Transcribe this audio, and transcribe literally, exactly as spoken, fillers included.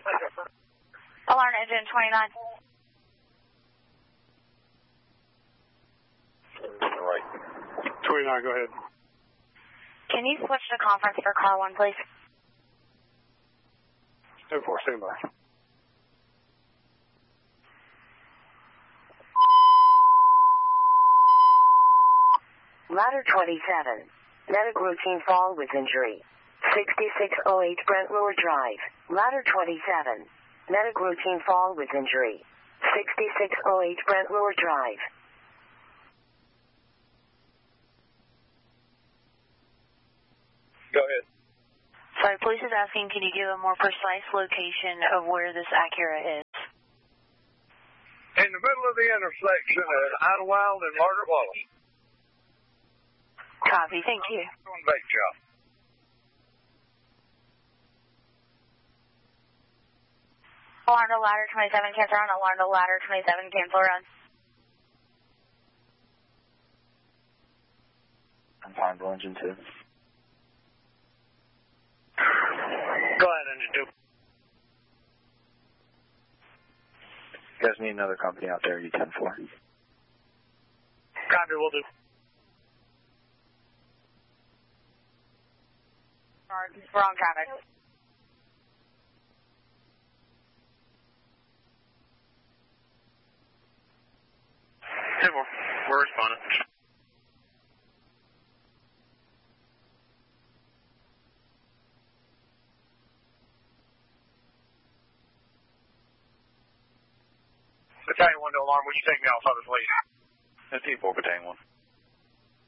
Alarm engine twenty-nine. All right. twenty-nine, go ahead. Can you switch to conference for car one, please? ten four, stand by. Ladder twenty-seven. Medic routine fall with injury. sixty-six oh eight Brentwood Drive. Ladder twenty-seven. Medic routine fall with injury. sixty-six oh eight Brentwood Drive. Go ahead. Sorry, police is asking, can you give a more precise location of where this Acura is? In the middle of the intersection at Idlewild and Margaret Wallace. Copy, thank you. Doing bait job. Alarm to ladder twenty-seven, cancel run. Alarm to ladder twenty-seven, cancel run. I'm fine, Bill engine two. Go ahead, engine two. You guys need another company out there, U ten four. Copy, we'll do. Wrong traffic. ten four, we're responding. Battalion one to alarm, would you take me off of his lead? fifteen four, Battalion one.